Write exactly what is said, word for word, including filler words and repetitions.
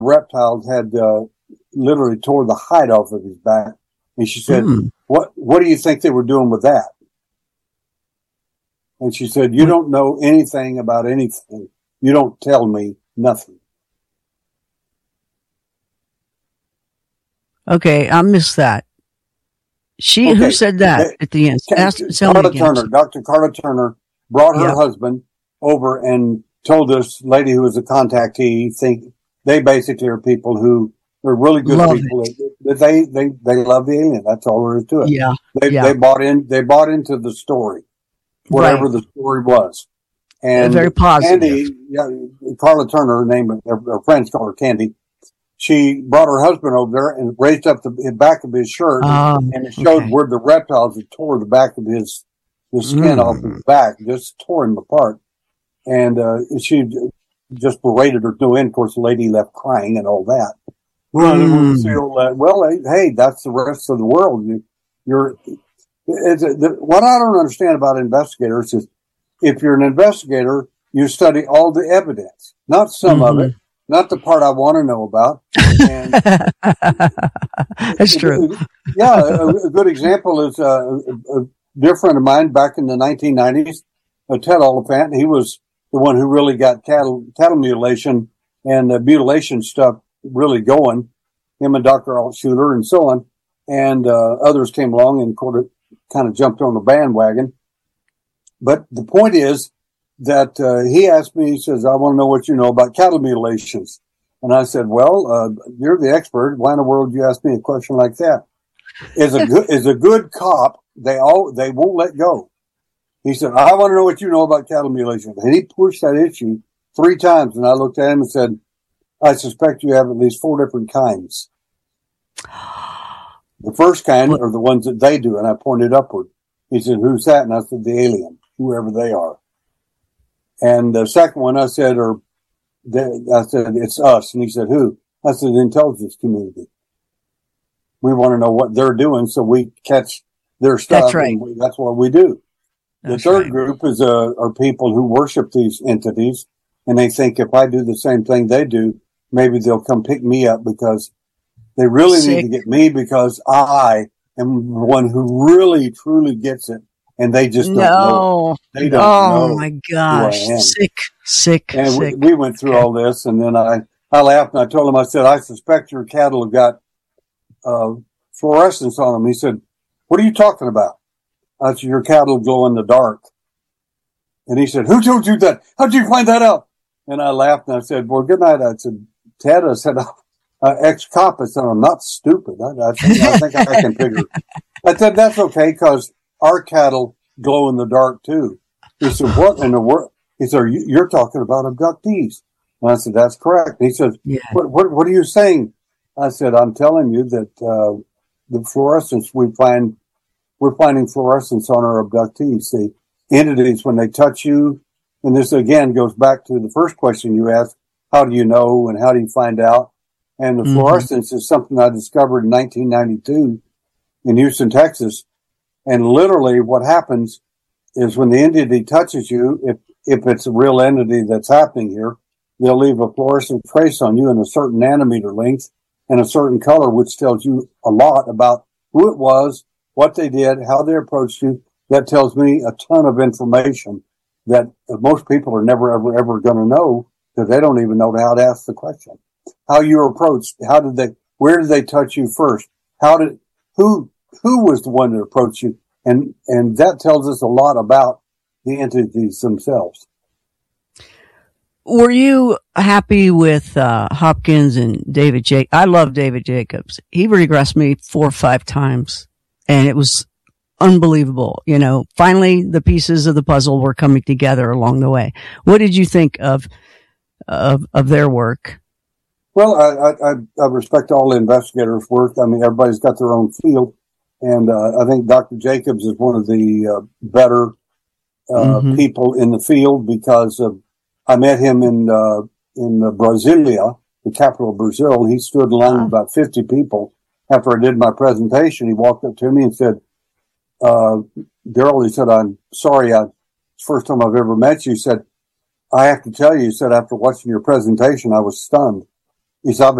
reptiles had uh, literally tore the hide off of his back. And she said, mm. what, what do you think they were doing with that? And she said, you don't know anything about anything. You don't tell me nothing. Okay, I missed that. She, okay. Who said that they, at the end? Ask, Carla Turner, Doctor Carla Turner brought her yep. husband over and told this lady who was a contactee, think they basically are people who are really good love people. It. They, they, they love the alien. That's all there is to it. Yeah. They, yeah. they bought in, they bought into the story, whatever right. the story was. And very positive. Candy, yeah, Carla Turner, her name, her, her friends call her Candy. She brought her husband over there and raised up the back of his shirt, um, and it showed okay. where the reptiles had tore the back of his, the skin mm. off his back, just tore him apart. And uh, she just berated her to end. Of course, the lady left crying and all that. Well, mm. well, hey, that's the rest of the world. You, you're it's, the, what I don't understand about investigators is if you're an investigator, you study all the evidence, not some mm-hmm. of it. Not the part I want to know about. And That's true. Yeah, a, a good example is uh, a, a dear friend of mine back in the nineteen nineties, uh, Ted Oliphant. He was the one who really got cattle cattle mutilation and the mutilation stuff really going. Him and Doctor Altshuler and so on, and uh, others came along and kind of jumped on the bandwagon. But the point is that uh, he asked me, he says, I want to know what you know about cattle mutilations. And I said, well, uh, you're the expert. Why in the world do you ask me a question like that? Is a good, is a good cop, they all, they won't let go. He said, I want to know what you know about cattle mutilation. And he pushed that issue three times. And I looked at him and said, I suspect you have at least four different kinds. The first kind are the ones that they do. And I pointed upward. He said, who's that? And I said, the alien, whoever they are. And the second one, I said, or I said, it's us. And he said, who? I said, the intelligence community. We want to know what they're doing so we catch their stuff. That's right. And we, that's what we do. That's the third right. group is uh, are people who worship these entities, and they think if I do the same thing they do, maybe they'll come pick me up because they really Sick. need to get me because I am the one who really, truly gets it. And they just don't no. know. They don't oh, know. my gosh. Sick, sick, and sick. We, we went through all this, and then I, I laughed, and I told him, I said, I suspect your cattle have got uh, fluorescence on them. He said, what are you talking about? I said, your cattle glow in the dark. And he said, who told you that? How'd you find that out? And I laughed, and I said, well, good night. I said, Ted, I said, uh, ex-cop. I said, I'm not stupid. I, I, think, I think I can figure. I said, that's okay, because our cattle glow in the dark too. He said, what in the world? He said, you're talking about abductees. And I said, that's correct. He said, yeah. what, what, what are you saying? I said, I'm telling you that, uh, the fluorescence we find, we're finding fluorescence on our abductees. The entities, when they touch you, and this again goes back to the first question you asked, how do you know and how do you find out? And the mm-hmm. fluorescence is something I discovered in nineteen ninety-two in Houston, Texas. And literally what happens is when the entity touches you, if, if it's a real entity that's happening here, they'll leave a fluorescent trace on you in a certain nanometer length and a certain color, which tells you a lot about who it was, what they did, how they approached you. That tells me a ton of information that most people are never, ever, ever going to know because they don't even know how to ask the question. How you approached, how did they, where did they touch you first? How did, who, Who was the one that approached you? And, and that tells us a lot about the entities themselves. Were you happy with, uh, Hopkins and David Jacobs? I love David Jacobs. He regressed me four or five times and it was unbelievable. You know, finally the pieces of the puzzle were coming together along the way. What did you think of, of, of their work? Well, I, I, I respect all the investigators' work. I mean, everybody's got their own field. And uh, I think Doctor Jacobs is one of the uh, better uh, mm-hmm. people in the field because of, I met him in uh, in uh, Brasilia, the capital of Brazil. He stood in line with about fifty people. After I did my presentation, he walked up to me and said, uh, Daryl, he said, I'm sorry, I, it's the first time I've ever met you. He said, I have to tell you, he said, after watching your presentation, I was stunned. He said, I've been